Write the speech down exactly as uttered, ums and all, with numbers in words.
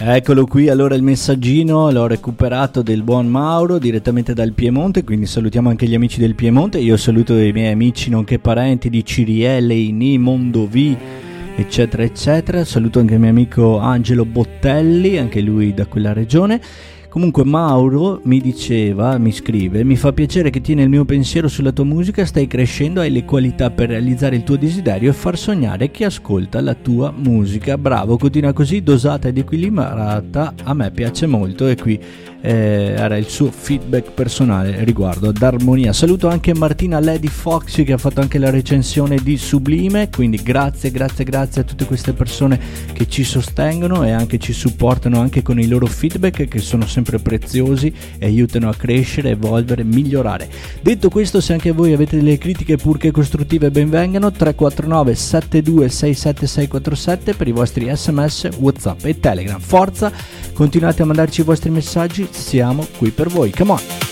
Eccolo qui, allora il messaggino l'ho recuperato del buon Mauro direttamente dal Piemonte, quindi salutiamo anche gli amici del Piemonte. Io saluto i miei amici nonché parenti di Cirielle, Ini, Mondovì, eccetera eccetera. Saluto anche il mio amico Angelo Bottelli, anche lui da quella regione. Comunque Mauro mi diceva, mi scrive: mi fa piacere che tieni il mio pensiero sulla tua musica, stai crescendo, hai le qualità per realizzare il tuo desiderio e far sognare chi ascolta la tua musica. Bravo, continua così, dosata ed equilibrata, a me piace molto. E qui eh, era il suo feedback personale riguardo ad Armonia. Saluto anche Martina Lady Foxy che ha fatto anche la recensione di Sublime, quindi grazie grazie grazie a tutte queste persone che ci sostengono e anche ci supportano anche con i loro feedback, che sono sempre preziosi e aiutano a crescere, evolvere, migliorare. Detto questo, se anche voi avete delle critiche purché costruttive, benvengano. Tre quattro nove sette due sei sette sei quattro sette per i vostri sms, WhatsApp e Telegram. Forza, continuate a mandarci i vostri messaggi, siamo qui per voi. Come on!